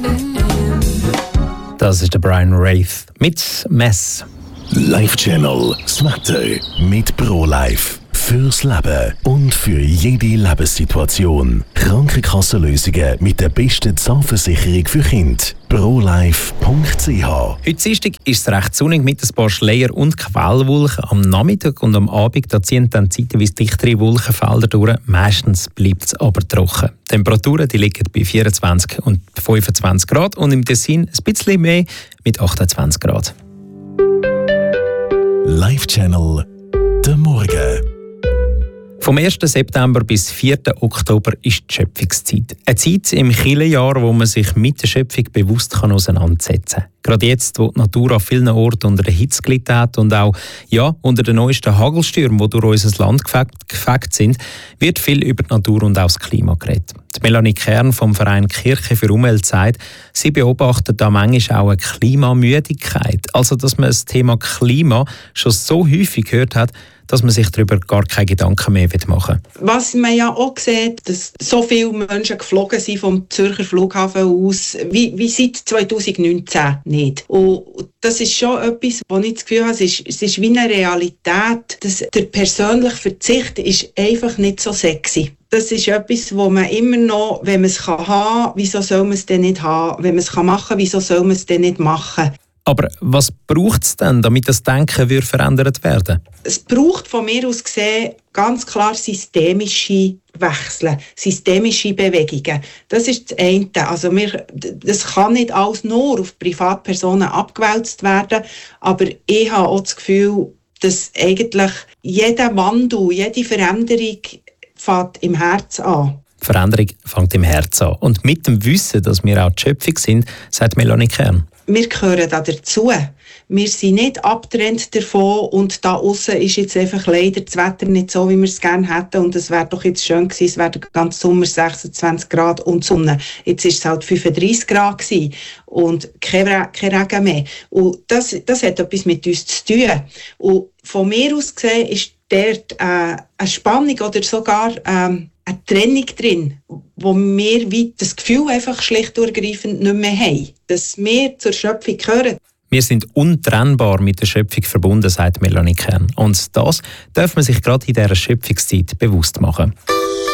Das ist der Brian Wraith mit Mess. Life Channel, das Wetter mit ProLife. Fürs Leben und für jede Lebenssituation. Krankenkassenlösungen mit der besten Zahnversicherung für Kinder. ProLife.ch. Heute Dienstag ist es recht sonnig mit ein paar Schleier und Quellwolken. Am Nachmittag und am Abend da ziehen dann zeitweise dichtere Wolkenfelder durch. Meistens bleibt es aber trocken. Die Temperaturen die liegen bei 24 und 25 Grad und im Tessin ein bisschen mehr mit 28 Grad. Life Channel, der Morgen. Vom 1. September bis 4. Oktober ist die Schöpfungszeit. Eine Zeit im Kirchenjahr, wo man sich mit der Schöpfung bewusst auseinandersetzen kann. Gerade jetzt, wo die Natur an vielen Orten unter der Hitze gelitten hat und auch unter den neuesten Hagelstürmen, die durch unser Land gefegt sind, wird viel über die Natur und auch das Klima geredet. Die Melanie Kern vom Verein Kirche für Umwelt sagt, sie beobachtet da manchmal auch eine Klimamüdigkeit. Also, dass man das Thema Klima schon so häufig gehört hat, dass man sich darüber gar keine Gedanken mehr machen will. Was man ja auch sieht, dass so viele Menschen geflogen sind vom Zürcher Flughafen aus, wie seit 2019 nicht. Und das ist schon etwas, wo ich das Gefühl habe, es ist wie eine Realität, dass der persönliche Verzicht ist einfach nicht so sexy. Das ist etwas, wo man immer noch, wenn man es haben kann, wieso soll man es denn nicht haben? Wenn man es machen kann, wieso soll man es denn nicht machen? Aber was braucht es denn, damit das Denken verändert werden? Es braucht von mir aus gesehen ganz klar systemische Wechsel, systemische Bewegungen. Das ist das eine. Also das kann nicht alles nur auf Privatpersonen abgewälzt werden, aber ich habe auch das Gefühl, dass eigentlich jeder Wandel, jede Veränderung fängt im Herz an. Die Veränderung fängt im Herz an. Und mit dem Wissen, dass wir auch die Schöpfung sind, sagt Melanie Kern. Wir gehören da dazu. Wir sind nicht abgetrennt davon und da aussen ist jetzt einfach leider das Wetter nicht so, wie wir es gerne hätten und es wäre doch jetzt schön gewesen, es wäre den ganzen Sommer 26 Grad und Sonne. Jetzt ist es halt 35 Grad gewesen und kein Regen mehr. Und das hat etwas mit uns zu tun. Und von mir aus gesehen ist dort eine Spannung oder sogar eine Trennung drin, wo wir wie das Gefühl einfach schlicht und ergreifend nicht mehr haben, dass wir zur Schöpfung gehören. Wir sind untrennbar mit der Schöpfung verbunden, sagt Melanie Kern. Und das darf man sich gerade in dieser Schöpfungszeit bewusst machen.